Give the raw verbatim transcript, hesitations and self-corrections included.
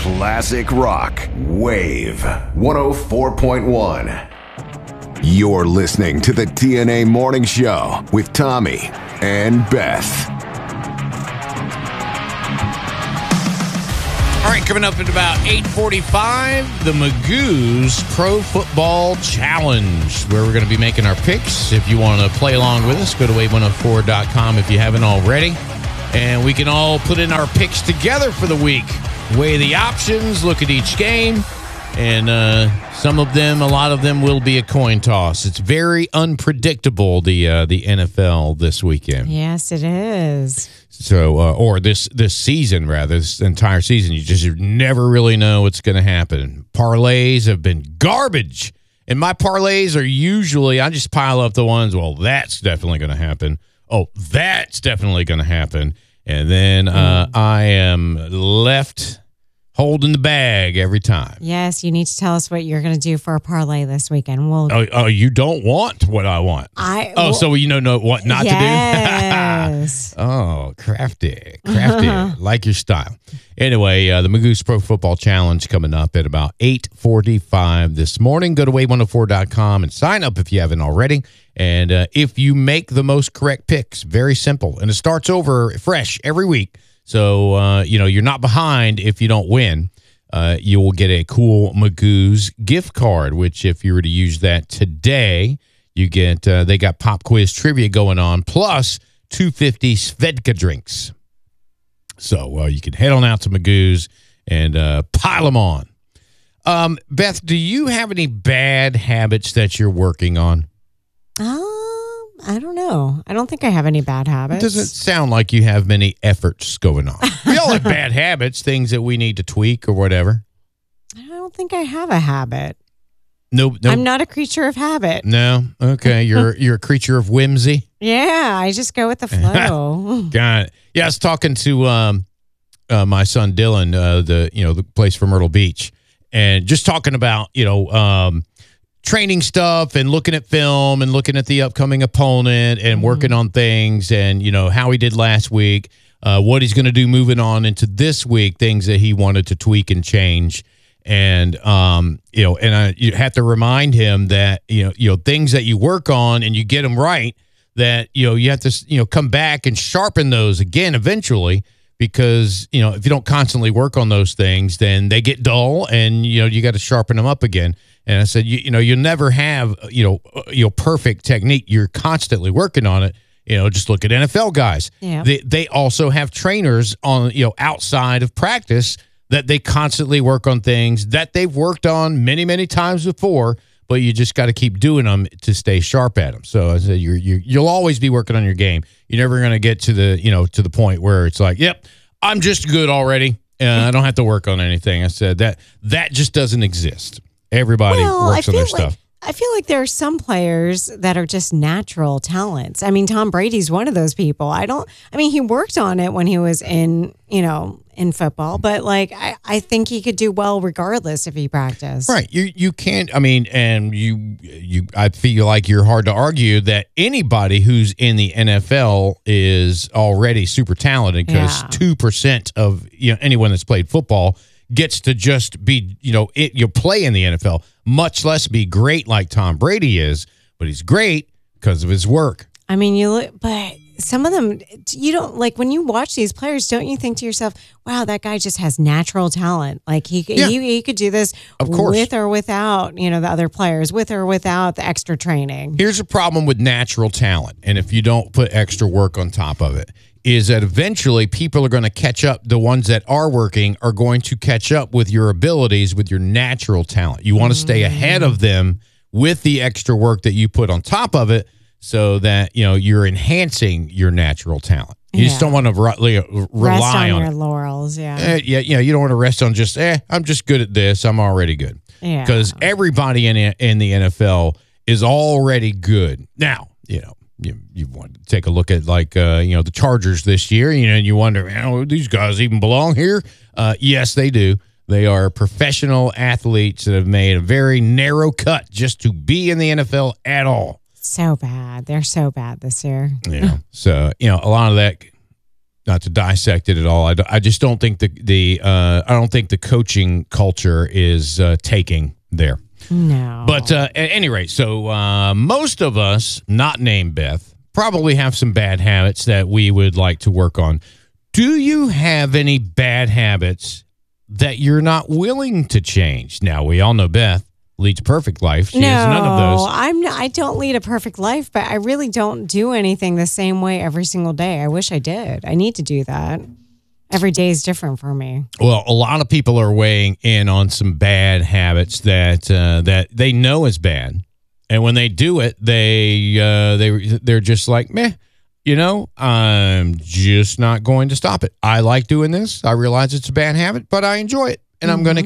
Classic rock. Wave one oh four point one. You're listening to the T N A Morning Show with Tommy and Beth. All right, coming up at about eight forty-five, the Magoo's Pro Football Challenge, where we're going to be making our picks. If you want to play along with us, go to wave one oh four dot com if you haven't already. And we can all put in our picks together for the week. Weigh the options, look at each game, and uh, some of them, a lot of them will be a coin toss. It's very unpredictable, the uh, the N F L this weekend. Yes, it is. So, uh, or this this season, rather, this entire season, you just never really know what's going to happen. Parlays have been garbage. And my parlays are usually, I just pile up the ones, well, that's definitely going to happen. Oh, that's definitely going to happen. And then uh, mm. I am left holding the bag every time. Yes, you need to tell us what you're going to do for a parlay this weekend. We'll. Oh, oh, you don't want what I want. I. Oh, well, so you know, know what not yes. to do? Oh, crafty. Crafty. Like your style. Anyway, uh, the Magoo's Pro Football Challenge coming up at about eight forty-five this morning. Go to wave one oh four dot com and sign up if you haven't already. And uh, if you make the most correct picks, very simple. And it starts over fresh every week. So, uh, you know, you're not behind if you don't win. Uh, you will get a cool Magoo's gift card, which if you were to use that today, you get, uh, they got pop quiz trivia going on, plus two hundred fifty Svedka drinks. So uh, you can head on out to Magoo's and uh, pile them on. Um, Beth, do you have any bad habits that you're working on? Um, I don't know. I don't think I have any bad habits. It doesn't sound like you have many efforts going on. We all have bad habits, things that we need to tweak or whatever. I don't think I have a habit. No, nope, nope. I'm not a creature of habit. No, okay. You're you're a creature of whimsy. Yeah, I just go with the flow. Got it. Yeah, I was talking to um, uh, my son Dylan, uh, the you know the place from Myrtle Beach, and just talking about you know. Um, training stuff and looking at film and looking at the upcoming opponent and working mm-hmm. on things and, you know, how he did last week, uh, what he's going to do moving on into this week, things that he wanted to tweak and change. And, um, you know, and I, you have to remind him that, you know, you know, things that you work on and you get them right, that, you know, you have to, you know, come back and sharpen those again eventually. Because, you know, if you don't constantly work on those things, then they get dull and, you know, you got to sharpen them up again. And I said, you, you know, you'll never have, you know, you know, perfect technique. You're constantly working on it. You know, just look at N F L guys. Yeah. They, they also have trainers on, you know, outside of practice that they constantly work on things that they've worked on many, many times before, but you just got to keep doing them to stay sharp at them. So I said, you're, you're, you'll always be working on your game. You're never going to get to the, you know, to the point where it's like, yep, I'm just good already. And I don't have to work on anything. I said that that just doesn't exist. Everybody well, works I on their like, stuff. I feel like there are some players that are just natural talents. I mean, Tom Brady's one of those people. I don't, I mean, he worked on it when he was in, you know, in football, but like, I, I think he could do well regardless if he practiced. Right. You, you can't, I mean, and you, you, I feel like you're hard to argue that anybody who's in the N F L is already super talented because Yeah. two percent of, you know, anyone that's played football gets to just be, you know, it, you play in the N F L, much less be great like Tom Brady is, but he's great because of his work. I mean, you look, but some of them, you don't, like when you watch these players, don't you think to yourself, wow, that guy just has natural talent. Like he, Yeah. he, he could do this Of course. with or without, you know, the other players, with or without the extra training. Here's a problem with natural talent, and if you don't put extra work on top of it, is that eventually people are going to catch up. The ones that are working are going to catch up with your abilities, with your natural talent. You want to stay ahead of them with the extra work that you put on top of it so that, you know, you're enhancing your natural talent. You Yeah. just don't want to re- rely Rest on, on your it. laurels, yeah. Eh, yeah, yeah, you don't want to rest on just, eh, I'm just good at this. I'm already good. Yeah. Because everybody in in the N F L is already good. Now, you know, you you want to take a look at like uh, you know the Chargers this year, you know, and you wonder, man, do these guys even belong here? Uh, yes, they do. They are professional athletes that have made a very narrow cut just to be in the N F L at all. So bad. They're so bad this year. Yeah. So, you know, a lot of that, not to dissect it at all. I, d- I just don't think the the uh, I don't think the coaching culture is uh, taking there. No. But uh, at any rate, so uh, most of us, not named Beth, probably have some bad habits that we would like to work on. Do you have any bad habits that you're not willing to change? Now, we all know Beth leads a perfect life. She no, has none of those. I'm not, I don't lead a perfect life, but I really don't do anything the same way every single day. I wish I did. I need to do that. Every day is different for me. Well, a lot of people are weighing in on some bad habits that uh, that they know is bad, and when they do it, they uh, they they're just like, meh, you know, I'm just not going to stop it. I like doing this. I realize it's a bad habit, but I enjoy it, and mm-hmm. I'm going to